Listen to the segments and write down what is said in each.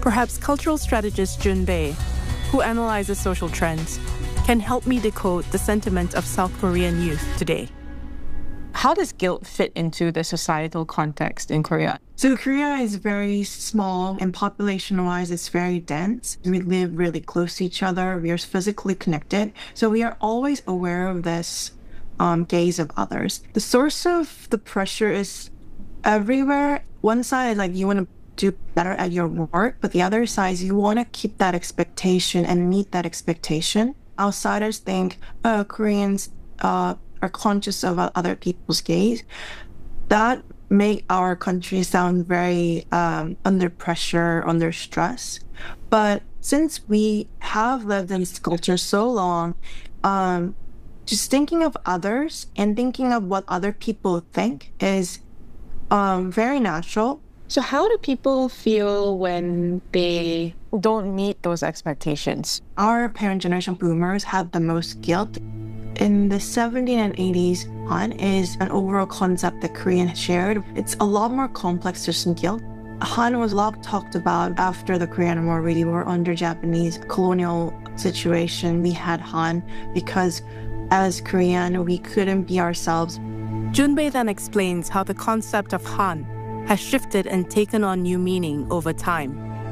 Perhaps cultural strategist Jun Bei, who analyzes social trends, can help me decode the sentiment of South Korean youth today. How does guilt fit into the societal context in Korea? So Korea is very small and population-wise it's very dense. We live really close to each other. We are physically connected. So we are always aware of this gaze of others. The source of the pressure is everywhere. One side is like you want to do better at your work, but the other side is you want to keep that expectation and meet that expectation. Outsiders think, Koreans are conscious of other people's gaze. That make our country sound very under pressure, under stress. But since we have lived in this culture so long, just thinking of others and thinking of what other people think is very natural. So how do people feel when they don't meet those expectations? Our parent generation boomers have the most guilt. In the 70s and 80s, Han is an overall concept that Korean shared. It's a lot more complex to some guilt. Han was a lot talked about after the Korean War. We were under Japanese colonial situation. We had Han because as Korean, we couldn't be ourselves. Junbei then explains how the concept of Han has shifted and taken on new meaning over time.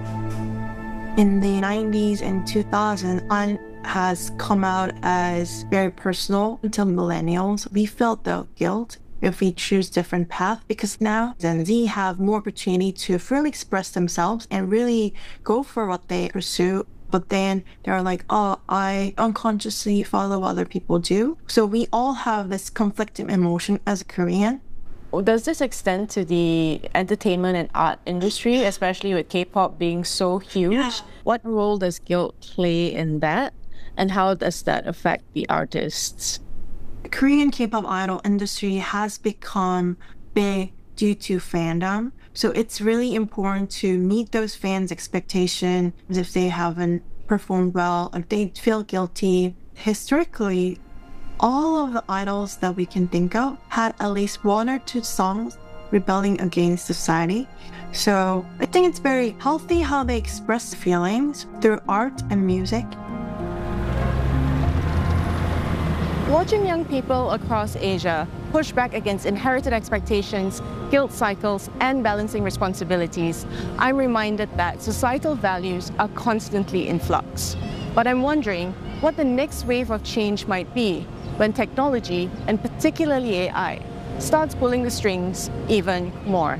In the 90s and 2000s, Han has come out as very personal to millennials. We felt the guilt if we choose different path because now Gen Z have more opportunity to freely express themselves and really go for what they pursue. But then they're like, oh, I unconsciously follow what other people do. So we all have this conflicting emotion as a Korean. Does this extend to the entertainment and art industry, especially with K-pop being so huge? Yeah. What role does guilt play in that? And how does that affect the artists? The Korean K-pop idol industry has become big due to fandom. So it's really important to meet those fans' expectations if they haven't performed well, if they feel guilty. Historically, all of the idols that we can think of had at least one or two songs rebelling against society. So I think it's very healthy how they express feelings through art and music. Watching young people across Asia push back against inherited expectations, guilt cycles, and balancing responsibilities, I'm reminded that societal values are constantly in flux. But I'm wondering what the next wave of change might be when technology, and particularly AI, starts pulling the strings even more.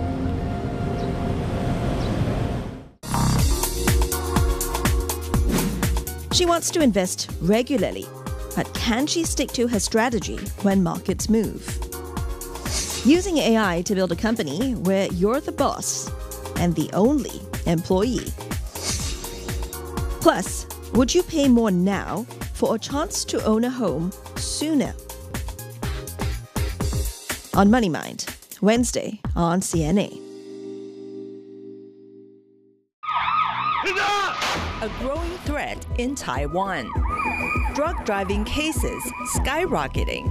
She wants to invest regularly, but can she stick to her strategy when markets move? Using AI to build a company where you're the boss and the only employee. Plus, would you pay more now for a chance to own a home sooner? On Money Mind, Wednesday on CNA. A growing threat in Taiwan. Drug driving cases skyrocketing.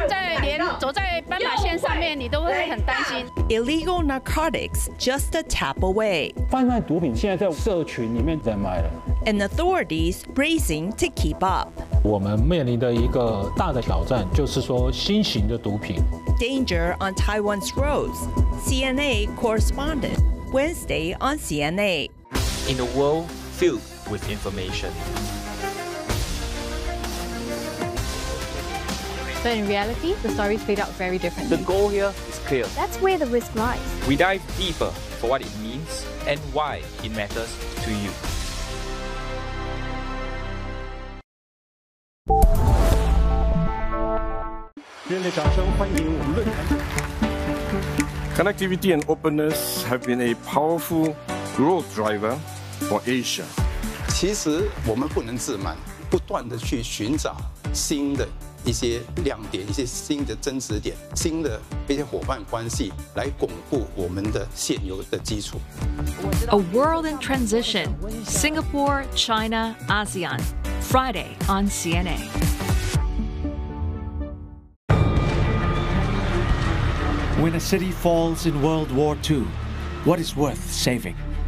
Illegal narcotics just a tap away. And authorities racing to keep up. 我们面临的一个大的挑战就是说新型的毒品。 Danger on Taiwan's roads. CNA correspondent. Wednesday on CNA. In a world filled with information. But in reality, the stories played out very differently. The goal here is clear. That's where the risk lies. We dive deeper for what it means and why it matters to you. Connectivity and openness have been a powerful growth driver for Asia. 其实我们不能自满，不断地去寻找新的一些亮点、一些新的增值点、新的一些伙伴关系，来巩固我们的现有的基础。 A world in transition. Singapore, China, ASEAN. Friday on CNA. When a city falls in World War II, what is worth saving?